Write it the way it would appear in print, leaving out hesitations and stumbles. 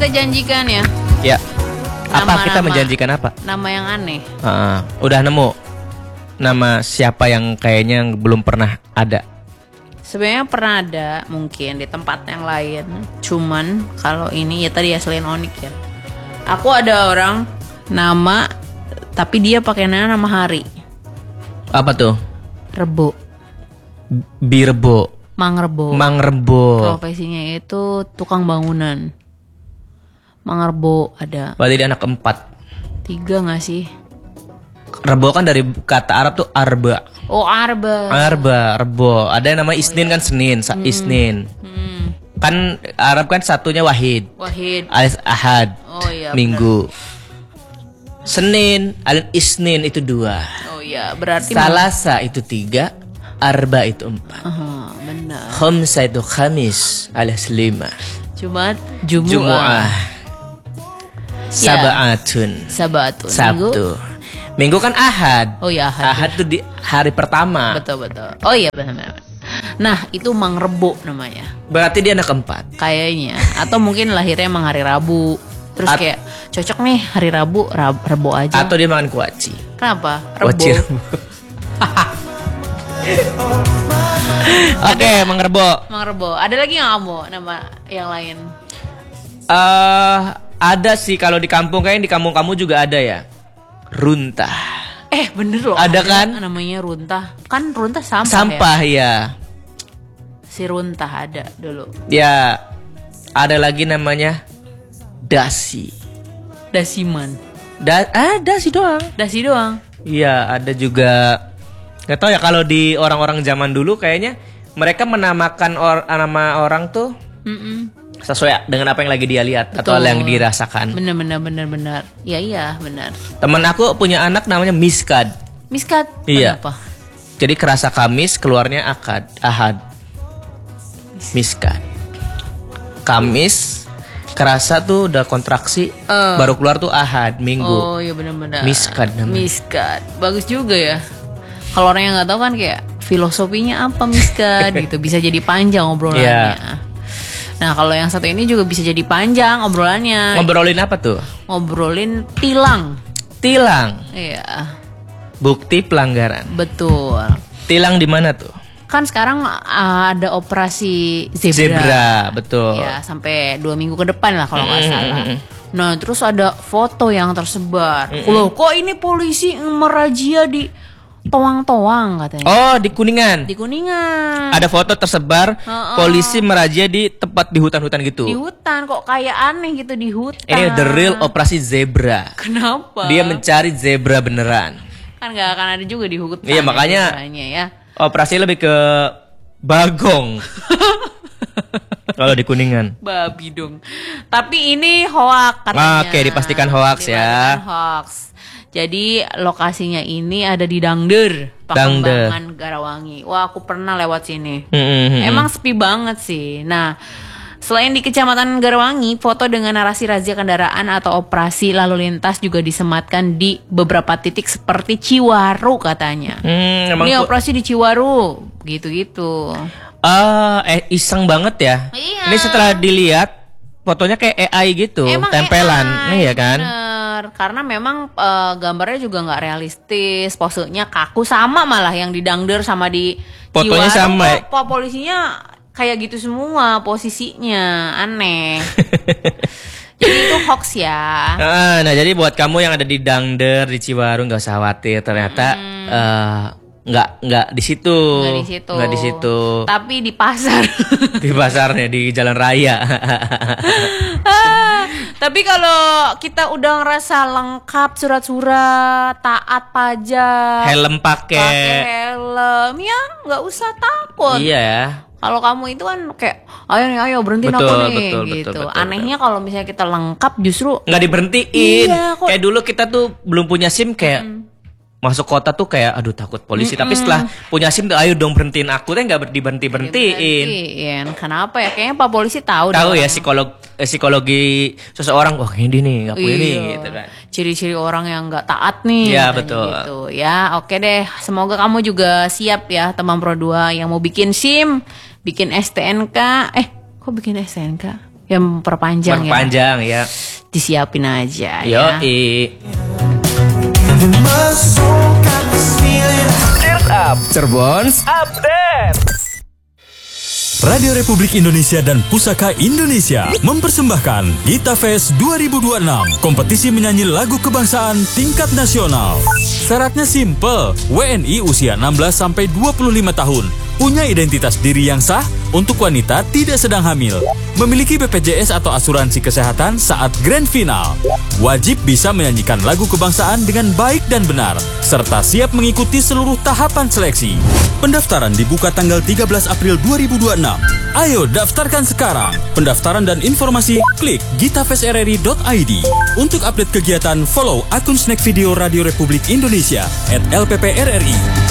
janjikan ya. Ya. Apa kita Nama-nama. menjanjikan apa? Nama yang aneh. Udah nemu nama siapa yang kayaknya belum pernah ada? Sebenarnya pernah ada mungkin di tempat yang lain. Cuman kalau ini ya tadi ya selain Onik ya. Aku ada orang nama tapi dia pakai nama hari. Apa tuh? Rebo. Birebo. Mang Rebo. Mang Rebo. Profesinya itu tukang bangunan. Mang Rebo ada. Berarti dia anak keempat. 3 nggak sih? Rebo kan dari kata Arab tuh arba. Oh Arba. Arba, Rebo. Ada yang nama Isnin kan Senin, Isnin. Kan Arab kan satunya Wahid. Wahid. Alias Ahad. Oh iya. Minggu. Senin, alias Isnin itu 2. Oh iya, berarti Salasa itu 3, Arba itu 4. benar. Khamsa itu Khamis alias 5. Jumat, Jumu'ah. Sabatun. Sabatun. Sabtu. Minggu kan Ahad. Oh iya, Ahad. Ahad tuh di hari pertama. Betul. Oh iya benar. Nah, itu Mang Rebo namanya. Berarti dia anak keempat. Kayaknya. Atau mungkin lahirnya emang hari Rabu. Terus kayak cocok nih hari Rabu, Rebo aja. Atau dia makan kuaci. Kenapa? Rebo. Kuaci Rebo. Oke, Mang Rebo. Mang Rebo. Ada lagi nggak kamu nama yang lain? Ada sih kalau di kampung, kayaknya di kampung kamu juga ada ya. Runtah. Bener loh. Ada kan? Namanya Runtah. Kan Runtah sampah. Sampah ya. Si Runtah ada dulu. Ya, ada lagi namanya Dasi. Dasiman. Dasi doang. Dasi doang. Iya, ada juga. Gak tau ya kalau di orang-orang zaman dulu kayaknya mereka menamakan nama orang tuh sesuai dengan apa yang lagi dia lihat. Betul. Atau yang dirasakan. Bener. Iya benar. Temen aku punya anak namanya Miskad. Miskat. Iya. Kenapa? Jadi kerasa Kamis keluarnya Ahad. Miskad. Kamis kerasa tuh udah kontraksi baru keluar tuh Ahad, Minggu. Oh iya benar-benar. Miskad namanya. Miskad. Bagus juga ya. Kalau orang yang nggak tahu kan kayak filosofinya apa Miskad gitu, bisa jadi panjang obrolannya. Yeah. Nah kalau yang satu ini juga bisa jadi panjang obrolannya. Ngobrolin apa tuh? Ngobrolin tilang. Tilang. Iya. Bukti pelanggaran. Betul. Tilang di mana tuh? Kan sekarang ada operasi Zebra, betul. Ya sampai 2 minggu ke depan lah kalau nggak salah. Nah terus ada foto yang tersebar. Loh kok ini polisi merazia di Toang-Toang katanya. Oh, di Kuningan. Di Kuningan. Ada foto tersebar polisi merazia di tempat di hutan-hutan gitu. Di hutan kok kayak aneh gitu di hutan. Ini the real operasi zebra. Kenapa? Dia mencari zebra beneran. Kan gak akan ada juga di hutan. Iya, makanya ya. Operasi lebih ke bagong. Kalau di Kuningan. Babi dong. Tapi ini hoax katanya. Oke, dipastikan hoax ya. Hoax. Jadi lokasinya ini ada di Dangder, Pakembangan, Garawangi. Wah, aku pernah lewat sini. Emang sepi banget sih. Nah, selain di Kecamatan Garawangi, foto dengan narasi razia kendaraan atau operasi lalu lintas juga disematkan di beberapa titik seperti Ciwaru katanya. Ini operasi di Ciwaru, gitu-gitu. Iseng banget ya. Iya. Ini setelah dilihat fotonya kayak AI gitu, Emang tempelan, AI, iya kan? Karena memang gambarnya juga nggak realistis, posenya kaku, sama malah yang di Dangder sama di Fotonya Ciwaru, sama. polisinya kayak gitu semua posisinya, aneh. Jadi itu hoax ya. Nah, jadi buat kamu yang ada di Dangder, di Ciwaru nggak usah khawatir, ternyata nggak di situ. Nggak di situ. Tapi di pasar. Di pasarnya di jalan raya. Tapi kalau kita udah ngerasa lengkap surat-surat, taat pajak, Helm pakai helm, ya nggak usah takut. Iya ya. Kalau kamu itu kan kayak ayo berhentiin Betul, aku nih betul, gitu. betul. Anehnya kalau misalnya kita lengkap justru Nggak diberhentiin. Iya, kok. Kayak dulu kita tuh belum punya SIM kayak masuk kota tuh kayak aduh takut polisi. Tapi setelah punya SIM tuh ayo dong berhentiin aku, tuh nggak diberhentiin. Kenapa ya? Kayaknya Pak Polisi tahu ya deh. psikologi seseorang. Wah ini nih nggak boleh nih Iya. gitu kan. Ciri-ciri orang yang nggak taat nih. Iya, katanya betul. Gitu. Ya oke deh. Semoga kamu juga siap ya teman Pro 2 yang mau bikin SIM, bikin STNK. Kok bikin STNK? yang memperpanjang ya. Disiapin aja ya. Cheers up, Cirebon's Update. Radio Republik Indonesia dan Pusaka Indonesia mempersembahkan Gita Fest 2026, kompetisi menyanyi lagu kebangsaan tingkat nasional. Syaratnya simple, WNI usia 16-25 tahun, punya identitas diri yang sah, untuk wanita tidak sedang hamil, memiliki BPJS atau asuransi kesehatan saat grand final, wajib bisa menyanyikan lagu kebangsaan dengan baik dan benar, serta siap mengikuti seluruh tahapan seleksi. Pendaftaran dibuka tanggal 13 April 2026. Ayo daftarkan sekarang. Pendaftaran dan informasi klik gitafestrri.id. Untuk update kegiatan, follow akun Snack Video Radio Republik Indonesia @LPPRRI.